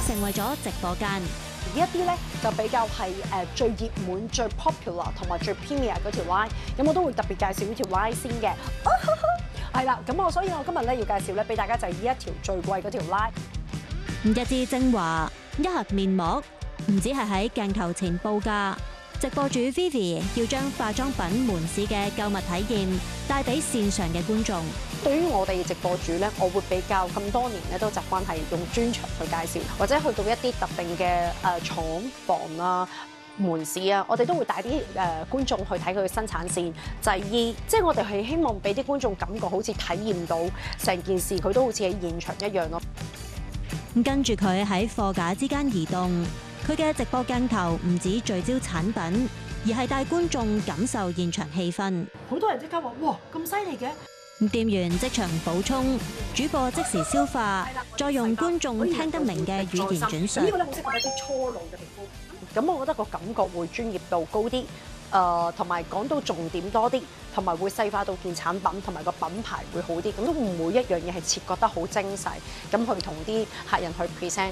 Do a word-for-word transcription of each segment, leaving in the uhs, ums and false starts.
成為咗直播間。 而一啲咧就比較係誒最熱門、最 popular 同埋最 premier 嗰條 line， 咁我都會特別介紹呢條 line 先嘅。係啦，咁我所以我今日咧要介紹咧俾大家就係呢一條最貴嗰條 line。 一支精華，一盒面膜，唔止係喺鏡頭前報價。直播主 Vivi 要將化妝品門市嘅購物體驗帶俾線上嘅觀眾。 對於我哋直播主咧，我會比較咁多年咧都習慣係用專場去介紹，或者去到一啲特定嘅誒廠房啊、門市啊，我哋都會帶啲誒觀眾去睇佢嘅生產線製衣，即係我哋係希望俾啲觀眾感覺好似體驗到成件事，佢都好似喺現場一樣咯。 跟住佢喺貨架之間移動。佢嘅直播鏡頭唔止聚焦產品，而係帶觀眾感受現場氣氛。 好多人即刻話：哇，咁犀利嘅！ 店員即場補充，主播即時消化，再用觀眾聽得明嘅語言轉述。 呢個咧好適合一啲初老嘅皮膚。咁我覺得個感覺會專業度高啲，誒同埋講到重點多啲，同埋會細化到件產品同埋個品牌會好啲。咁都每一樣嘢係切割得好精細，咁去同啲客人去 present。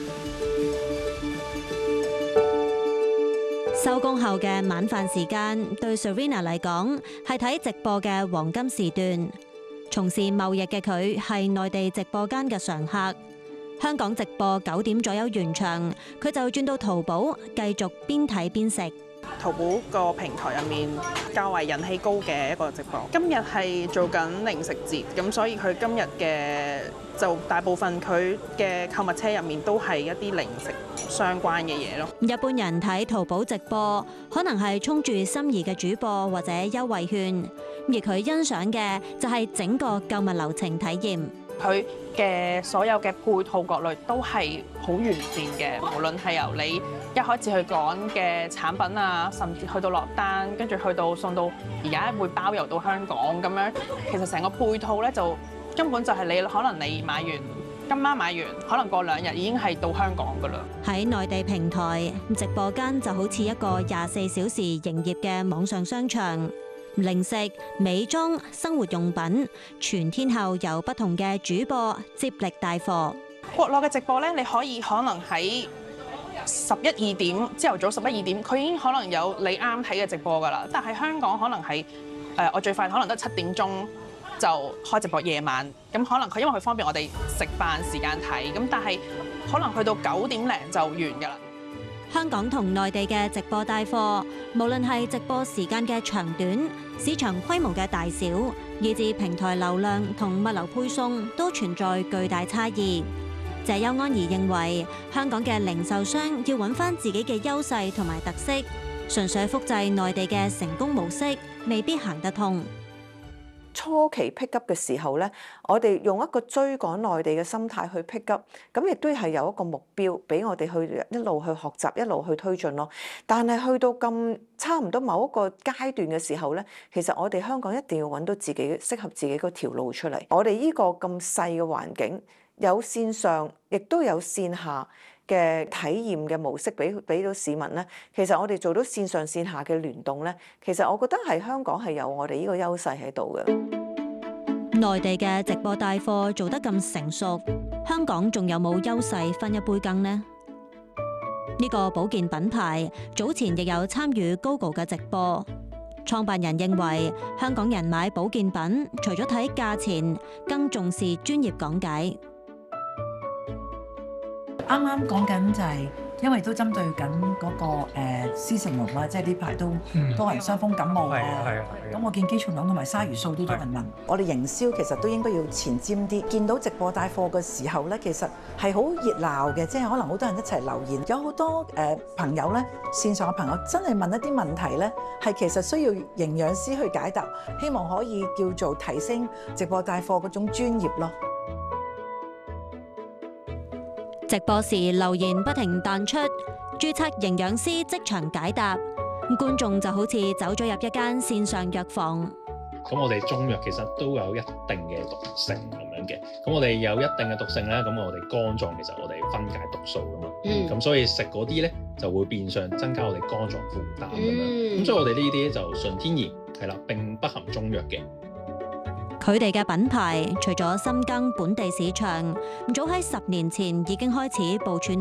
收工後嘅晚飯時間，對 Serena 嚟講係睇直播嘅黃金時段。從事貿易嘅佢係內地直播間嘅常客。香港直播九點左右完場，佢就轉到淘寶繼續邊睇邊食。 淘寶個平台入面較為人氣高嘅一個直播，今日係做緊零食節，咁所以佢今日嘅就大部分佢嘅購物車入面都係一啲零食相關嘅嘢咯。 一般人睇淘寶直播，可能係衝住心儀嘅主播或者優惠券，而佢欣賞嘅就係整個購物流程體驗。 佢嘅所有嘅配套各類都係好完善嘅，無論係由你一開始去講嘅產品啊，甚至去到落單，跟住去到送到而家會包郵到香港咁樣，其實成個配套咧就根本就係你可能你買完今晚買完，可能過兩日已經係到香港㗎啦。喺內地平台直播間就好似一個廿四小時營業嘅網上商場。零食、美妝、生活用品，全天候由不同嘅主播接力帶貨。 國內嘅直播咧，你可以可能喺十一二點，朝頭早十一二點，佢已經可能有你啱睇嘅直播㗎啦。但係香港可能係誒、呃，我最快可能得七點鐘就開直播，夜晚咁可能佢因為佢方便我哋食飯時間睇，咁但係可能去到九點零就完㗎啦。 香港同內地嘅直播帶貨，無論係直播時間嘅長短、市場規模嘅大小，以至平台流量同物流配送，都存在巨大差異。謝邱安儀認為，香港嘅零售商要揾返自己嘅優勢同埋特色，純粹複製內地嘅成功模式，未必行得通。 初期 pick up 嘅時候咧，我哋用一個追趕內地嘅心態去 pick up，咁亦都係有一個目標俾我哋去一路去學習，一路去推進咯。但係去到咁差唔多某一個階段嘅時候咧，其實我哋香港一定要揾到自己適合自己嗰條路出嚟。我哋呢個咁細嘅環境，有線上亦都有線下嘅體驗嘅模式俾俾到市民咧，其實我哋做到線上線下嘅聯動咧，其實我覺得係香港係有我哋呢個優勢喺度嘅。 內地嘅直播帶貨做得咁成熟，香港仲有冇優勢分一杯羹呢？呢個保健品牌早前亦有參與 Google 嘅直播，創辦人認為香港人買保健品除咗睇價錢，更重視專業講解。 啱啱講緊就係，因為都針對緊嗰個誒 seasonal 啦，即係呢排都多人傷風感冒啊。咁我見肌蟲卵同埋鯊魚素都多人問。我哋營銷其實都應該要前瞻啲。見到直播帶貨嘅時候咧，其實係好熱鬧嘅，即係可能好多人一齊留言。有好多誒朋友咧，線上嘅朋友真係問一啲問題咧，係其實需要營養師去解答，希望可以叫做提升直播帶貨嗰種專業咯。 直播時留言不停彈出，註冊營養師即場解答，觀眾就好似走咗入一間線上藥房。 咁我哋中藥其實都有一定嘅毒性咁樣嘅，咁我哋有一定嘅毒性咧，咁我哋肝臟其實我哋分解毒素噶嘛，咁、嗯、所以食嗰啲咧就會變相增加我哋肝臟負擔咁樣，咁、嗯、所以我哋呢啲就純天然係啦，並不含中藥嘅。 佢哋嘅品牌除咗深耕本地市場，早喺十年前已經開始部署